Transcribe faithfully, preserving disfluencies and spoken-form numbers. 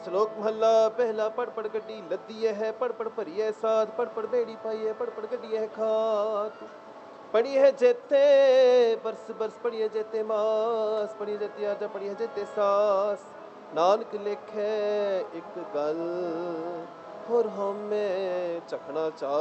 ਸ਼ਲੋਕ ਮਹੱਲਾ ਪਹਿਲਾ। ਪੜ ਪੜ ਗੱਡੀ ਲੱਦੀ ਹੈ, ਪੜ ਪੜ ਭਰੀਏ ਸਾਧ, ਪੜ ਪੜ ਬੇੜੀ ਪਾਈਏ, ਪੜ ਪੜ ਗੱਡੀਏ ਖਾਤ। ਪੜੀਏ ਜੇਤੇ ਬਰਸ ਬਰਸ, ਪੜੀਏ ਜੇਤੇ ਮਾਸ, ਪੜੀਏ ਜੇਤੇ ਆਜਾ, ਪੜੀਏ ਜੇਤੇ ਸਾਸ। ਨਾਨਕ ਲਿਖੇ ਇੱਕ ਗੱਲ, ਹੋਰ ਹਉਮੈ ਚਖਣਾ ਚਾਸ।